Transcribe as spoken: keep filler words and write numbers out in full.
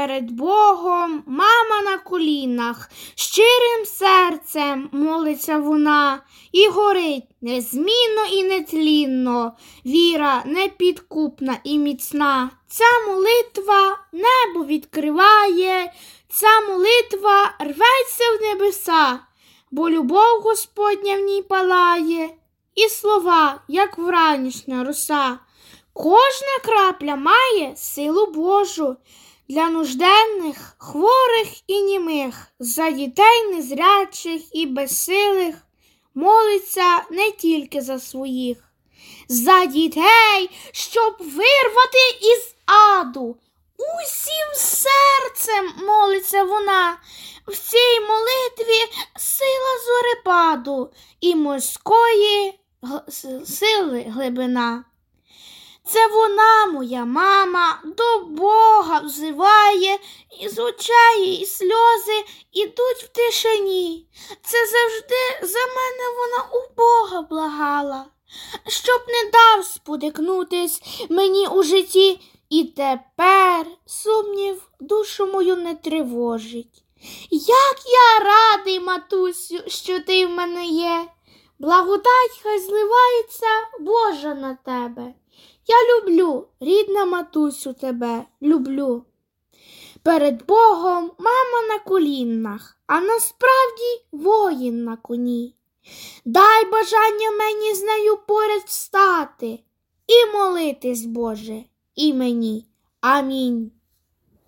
Перед Богом мама на колінах, щирим серцем молиться вона, і горить незмінно і нетлінно, віра непідкупна і міцна. Ця молитва небо відкриває, ця молитва рветься в небеса, бо любов Господня в ній палає, і слова, як вранішня роса. Кожна крапля має силу Божу для нужденних, хворих і німих, за дітей незрячих і безсилих, молиться не тільки за своїх, за дітей, щоб вирвати із аду. Усім серцем молиться вона, в цій молитві сила зорепаду і морської сили глибина. Це вона, моя мама, до Бога взиває, і з очей її сльози ідуть в тишині. Це завжди за мене вона у Бога благала, щоб не дав спотикнутись мені у житті, і тепер сумнів душу мою не тривожить. Як я радий, матусю, що ти в мене є, благодать хай зливається Божа на тебе. Я люблю, рідна матусю, тебе, люблю. Перед Богом мама на колінах, а насправді воїн на коні. Дай бажання мені з нею поряд встати і молитись, Боже, і мені. Амінь.